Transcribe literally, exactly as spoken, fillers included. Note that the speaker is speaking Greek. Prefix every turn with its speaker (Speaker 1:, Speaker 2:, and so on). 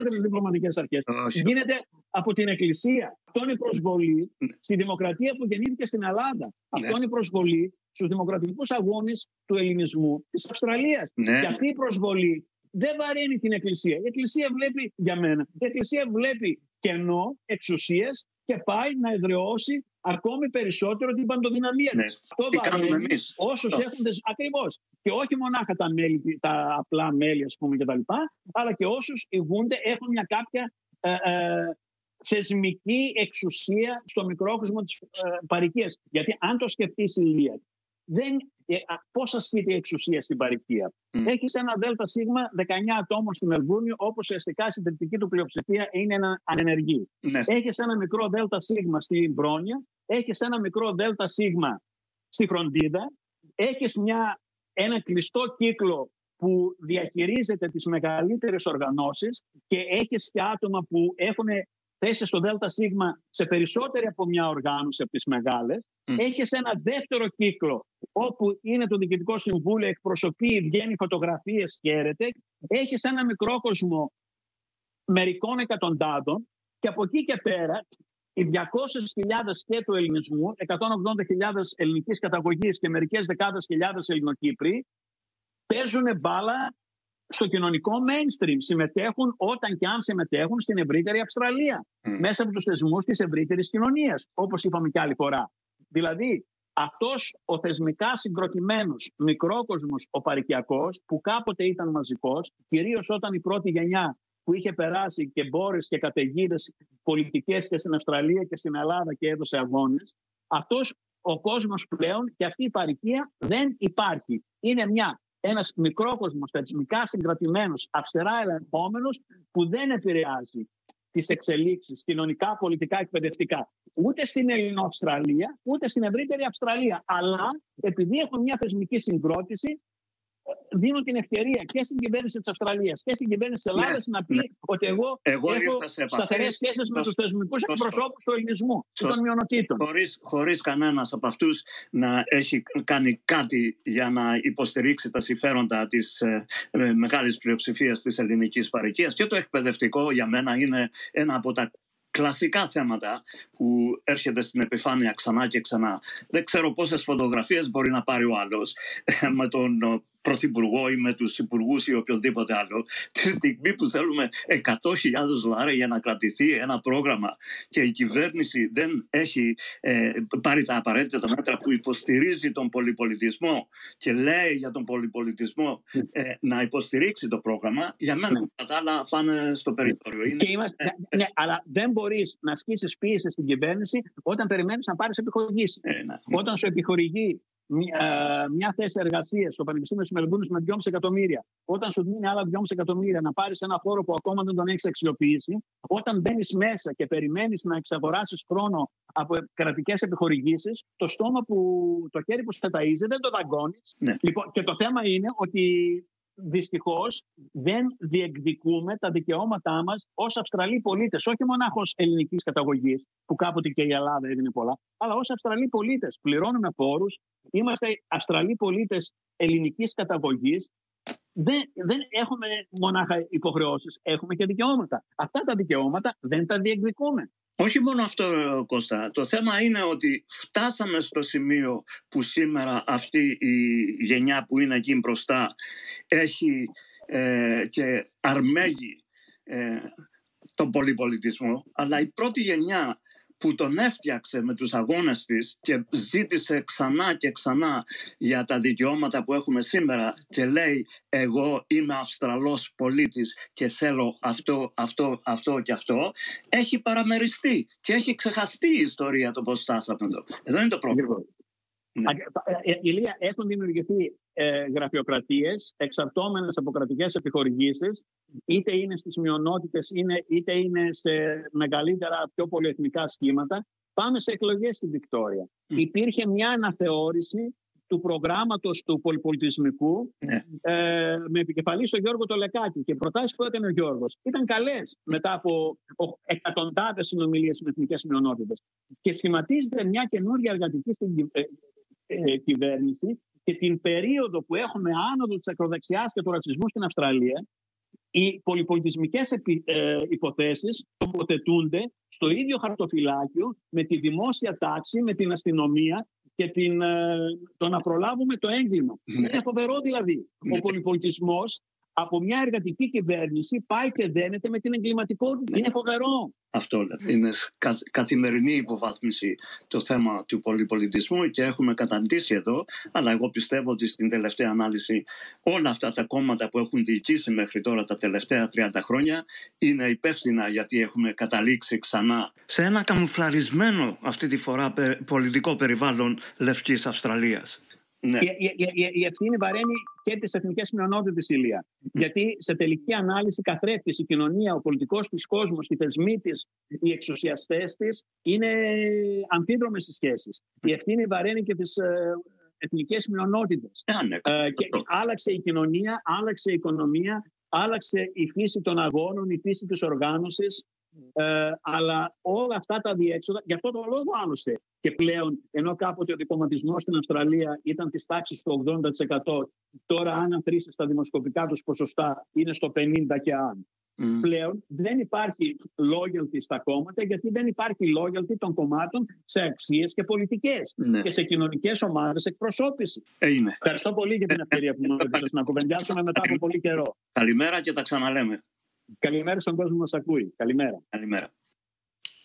Speaker 1: τις διπλωματικές αρχές. Γίνεται από την Εκκλησία. Αυτό είναι προσβολή στη δημοκρατία που γεννήθηκε στην Ελλάδα. Ναι. Αυτό είναι προσβολή στους δημοκρατικούς αγώνες του ελληνισμού της Αυστραλίας. Ναι. Και αυτή η προσβολή δεν βαραίνει την Εκκλησία. Η Εκκλησία βλέπει, για μένα, η Εκκλησία βλέπει κενό εξουσίας και πάει να εδραιώσει ακόμη περισσότερο την παντοδυναμία
Speaker 2: ναι.
Speaker 1: της. Αυτό βαραίνει όσους έχουν τις... Ακριβώς. Και όχι μονάχα τα, μέλη, τα απλά μέλη, ας πούμε, κτλ., αλλά και όσους ηγούνται, έχουν μια κάποια ε, ε, θεσμική εξουσία στο μικρόκοσμο της ε, παροικίας. Γιατί αν το σκεφτείς, Ηλία, δεν, ε, πώς ασκείται η εξουσία στην παροικία. Mm. Έχεις ένα ΔΣ δεκαεννιά ατόμων στη Μελβούρνη, όπως ουσιαστικά η συντριπτική του πλειοψηφία είναι ένα ανενεργή. Mm. Έχεις ένα μικρό ΔΣ στην Μπρόνια, έχεις ένα μικρό ΔΣ στη Φροντίδα, έχεις μια, ένα κλειστό κύκλο που διαχειρίζεται τις μεγαλύτερες οργανώσεις και έχεις και άτομα που έχουν θέσει στο ΔΣ σε περισσότερη από μια οργάνωση από τις μεγάλες. Mm. Έχεις ένα δεύτερο κύκλο όπου είναι το Διοικητικό Συμβούλιο, εκπροσωπεί, βγαίνει φωτογραφίες, χαίρεται. Έχεις ένα μικρό κόσμο μερικών εκατοντάδων και από εκεί και πέρα οι διακόσιες χιλιάδες και του ελληνισμού, εκατόν ογδόντα χιλιάδες ελληνικής καταγωγής και μερικές δεκάδες χιλιάδες Ελληνοκύπροι παίζουν μπάλα στο κοινωνικό mainstream. Συμμετέχουν όταν και αν συμμετέχουν στην ευρύτερη Αυστραλία. Mm. Μέσα από τους θεσμούς της ευρύτερης κοινωνίας, όπως είπαμε και άλλη φορά. Δηλαδή, αυτός ο θεσμικά συγκροτημένος μικρόκοσμος, ο παροικιακός, που κάποτε ήταν μαζικός, κυρίως όταν η πρώτη γενιά που είχε περάσει και μπόρες και καταιγίδες πολιτικές και στην Αυστραλία και στην Ελλάδα και έδωσε αγώνες, αυτός ο κόσμος πλέον και αυτή η παροικία δεν υπάρχει. Είναι μια ένας μικρόκοσμος θεσμικά συγκρατημένος, αυστηρά ελεγχόμενος, που δεν επηρεάζει τις εξελίξεις κοινωνικά, πολιτικά, εκπαιδευτικά ούτε στην Ελληνοαυστραλία, ούτε στην ευρύτερη Αυστραλία. Αλλά επειδή έχουν μια θεσμική συγκρότηση, δίνουν την ευκαιρία και στην κυβέρνηση της Αυστραλίας και στην κυβέρνηση της Ελλάδας ναι, να πει ναι. ότι εγώ, εγώ έχω σταθερές σχέσεις με τους θεσμικούς εκπροσώπους του ελληνισμού και των μειονοτήτων.
Speaker 2: Χωρίς, χωρίς κανένας από αυτούς να έχει κάνει κάτι για να υποστηρίξει τα συμφέροντα της ε, ε, μεγάλης πλειοψηφίας της ελληνικής παροικίας. Και το εκπαιδευτικό για μένα είναι ένα από τα κλασικά θέματα που έρχεται στην επιφάνεια ξανά και ξανά. Δεν ξέρω πόσες φωτογραφίες μπορεί να πάρει ο άλλος με τον πρωθυπουργό ή με τους υπουργούς ή οποιοδήποτε άλλο, τη στιγμή που θέλουμε εκατό χιλιάδες δολάρια για να κρατηθεί ένα πρόγραμμα και η κυβέρνηση δεν έχει ε, πάρει τα απαραίτητα μέτρα που υποστηρίζει τον πολυπολιτισμό και λέει για τον πολυπολιτισμό ε, να υποστηρίξει το πρόγραμμα, για μένα ναι. τα άλλα πάνε στο περιθώριο. Είναι...
Speaker 1: Είμαστε, ε, ναι, αλλά δεν μπορείς να ασκήσεις πίεση στην κυβέρνηση όταν περιμένεις να πάρεις επιχορηγήσεις. Ε, ναι, ναι. Όταν σου επιχορηγεί Μια, μια θέση εργασίας στο Πανεπιστήμιο της Μελβούρνης με δυόμισι εκατομμύρια, όταν σου δίνει άλλα δυόμισι εκατομμύρια να πάρεις ένα χώρο που ακόμα δεν τον έχεις αξιοποιήσει, όταν μπαίνεις μέσα και περιμένεις να εξαγοράσεις χρόνο από κρατικές επιχορηγήσεις, το στόμα που, το χέρι που σε ταΐζει δεν το δαγκώνεις. Ναι. Λοιπόν, και το θέμα είναι ότι δυστυχώς δεν διεκδικούμε τα δικαιώματά μας ως Αυστραλοί πολίτες, όχι μονάχα ως ελληνικής καταγωγής, που κάποτε και η Ελλάδα έδινε πολλά, αλλά ως Αυστραλοί πολίτες. Πληρώνουμε φόρους, είμαστε Αυστραλοί πολίτες ελληνικής καταγωγής. Δεν, δεν έχουμε μονάχα υποχρεώσεις, έχουμε και δικαιώματα. Αυτά τα δικαιώματα δεν τα διεκδικούμε.
Speaker 2: Όχι μόνο αυτό, Κώστα. Το θέμα είναι ότι φτάσαμε στο σημείο που σήμερα αυτή η γενιά που είναι εκεί μπροστά έχει ε, και αρμέγει ε, τον πολυπολιτισμό, αλλά η πρώτη γενιά που τον έφτιαξε με τους αγώνες της και ζήτησε ξανά και ξανά για τα δικαιώματα που έχουμε σήμερα και λέει εγώ είμαι Αυστραλός πολίτης και θέλω αυτό, αυτό, αυτό και αυτό, έχει παραμεριστεί και έχει ξεχαστεί η ιστορία το πώς φτάσαμε εδώ. Εδώ είναι το πρόβλημα.
Speaker 1: Ναι. Ηλία, έχουν δημιουργηθεί ε, γραφειοκρατίες εξαρτώμενες από κρατικές επιχορηγήσεις, είτε είναι στις μειονότητες είναι, είτε είναι σε μεγαλύτερα πιο πολυεθνικά σχήματα. Πάμε σε εκλογές στην Βικτόρια. Mm. Υπήρχε μια αναθεώρηση του προγράμματος του πολυπολιτισμικού mm. ε, με επικεφαλή στον Γιώργο Τολεκάκη, και οι προτάσεις που έκανε ο Γιώργος ήταν καλές μετά από εκατοντάδες συνομιλίες με εθνικές μειονότητες, και σχηματίζεται μια καινούργια εργατική ε, ε, κυβέρνηση. Και την περίοδο που έχουμε άνοδο της ακροδεξιάς και του ρατσισμού στην Αυστραλία, οι πολυπολιτισμικές επι, ε, υποθέσεις τοποθετούνται στο ίδιο χαρτοφυλάκιο με τη δημόσια τάξη, με την αστυνομία και την, ε, το να προλάβουμε το έγκλημα. Ναι. Είναι φοβερό δηλαδή. Ναι. Ο πολυπολιτισμός από μια εργατική κυβέρνηση πάει και δένεται με την εγκληματικότητα. Ναι. Είναι φοβερό.
Speaker 2: Αυτό είναι κα, καθημερινή υποβάθμιση το θέμα του πολυπολιτισμού και έχουμε καταντήσει εδώ, αλλά εγώ πιστεύω ότι στην τελευταία ανάλυση όλα αυτά τα κόμματα που έχουν διοικήσει μέχρι τώρα τα τελευταία τριάντα χρόνια είναι υπεύθυνα, γιατί έχουμε καταλήξει ξανά σε ένα καμουφλαρισμένο αυτή τη φορά πολιτικό περιβάλλον Λευκής Αυστραλίας.
Speaker 1: Ναι. Η, η, η, η ευθύνη βαραίνει και τις εθνικές μειονότητες, Ηλία. Mm. Γιατί σε τελική ανάλυση καθρέφτης η κοινωνία, ο πολιτικός της κόσμος, οι θεσμοί της, οι εξουσιαστές της είναι αμφίδρομες οι σχέσεις. Mm. Η ευθύνη βαραίνει και τις ε, εθνικές μειονότητες.
Speaker 2: Yeah, ναι,
Speaker 1: ε, και άλλαξε η κοινωνία, άλλαξε η οικονομία, άλλαξε η φύση των αγώνων, η φύση της οργάνωσης. Ε, αλλά όλα αυτά τα διέξοδα, γι' αυτό το λόγο άλλωστε και πλέον, ενώ κάποτε ο δικομματισμός στην Αυστραλία ήταν της τάξης του ογδόντα τοις εκατό, τώρα αν αφήσεις τα δημοσκοπικά τους ποσοστά είναι στο πενήντα τοις εκατό και αν. Mm. Πλέον δεν υπάρχει loyalty στα κόμματα, γιατί δεν υπάρχει loyalty των κομμάτων σε αξίες και πολιτικές mm. και σε κοινωνικές ομάδες εκπροσώπηση.
Speaker 2: Είναι.
Speaker 1: Ευχαριστώ πολύ για την ευκαιρία που μου έδωσες να κουβεντιάσουμε μετά από πολύ καιρό.
Speaker 2: Καλημέρα και τα ξαναλέμε.
Speaker 1: Καλημέρα στον κόσμο που μας ακούει. Καλημέρα.
Speaker 2: Καλημέρα.